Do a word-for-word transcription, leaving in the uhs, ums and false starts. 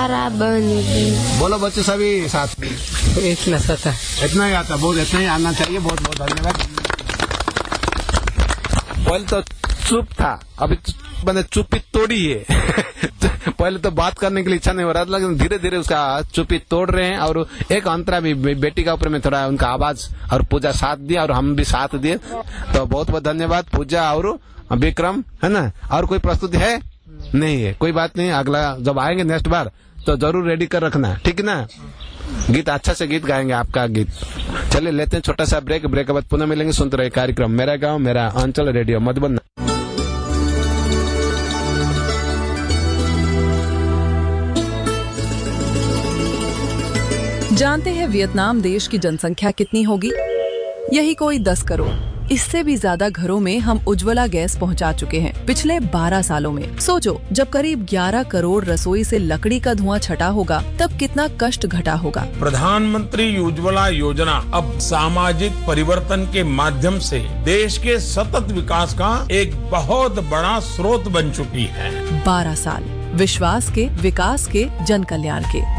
तारा बन गई। बोलो बच्चे सभी साथ में। इतना सा इतना ही आता, बहुत इतना ही आना चाहिए। बहुत बहुत धन्यवाद। पहले तो चुप था, अभी मैंने चुप्पी तोड़ी है। पहले तो बात करने के लिए इच्छा नहीं हो रहा था, लेकिन धीरे धीरे उसका चुप्पी तोड़ रहे हैं। और एक अंतरा भी बेटी का ऊपर में थोड़ा उनका आवाज और पूजा साथ दिया और हम भी साथ दिए। तो बहुत बहुत धन्यवाद पूजा और विक्रम, है ना। और कोई प्रस्तुति है? नहीं है, कोई बात नहीं। अगला जब आएंगे नेक्स्ट बार तो जरूर रेडी कर रखना, ठीक है ना। गीत अच्छा से गीत गाएंगे, आपका गीत। चलिए लेते हैं छोटा सा ब्रेक। ब्रेक के बाद पुनः मिलेंगे। सुनते रहिए कार्यक्रम मेरा गाँव मेरा अंचल, रेडियो मधुबन। जानते हैं वियतनाम देश की जनसंख्या कितनी होगी? यही कोई दस करोड़। इससे भी ज्यादा घरों में हम उज्ज्वला गैस पहुंचा चुके हैं पिछले बारह सालों में। सोचो, जब करीब ग्यारह करोड़ रसोई से लकड़ी का धुआं छटा होगा तब कितना कष्ट घटा होगा। प्रधानमंत्री उज्ज्वला योजना अब सामाजिक परिवर्तन के माध्यम से देश के सतत विकास का एक बहुत बड़ा स्रोत बन चुकी है। बारह साल विश्वास के, विकास के, जन कल्याण के।